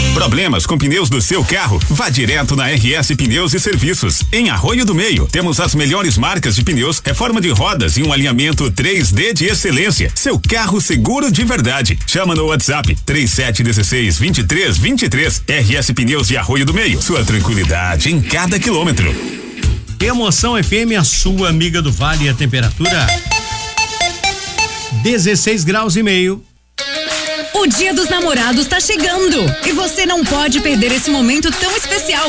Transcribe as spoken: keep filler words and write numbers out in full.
Problemas com pneus do seu carro? Vá direto na R S Pneus e Serviços. Em Arroio do Meio, temos as melhores marcas de pneus, reforma de rodas e um alinhamento três D de excelência. Seu carro seguro de verdade. Chama no WhatsApp três sete um seis, dois três dois três. R S Pneus de Arroio do Meio. Sua tranquilidade em cada quilômetro. Emoção F M, a sua amiga do Vale, a temperatura dezesseis graus e meio. O Dia dos Namorados tá chegando e você não pode perder esse momento tão especial.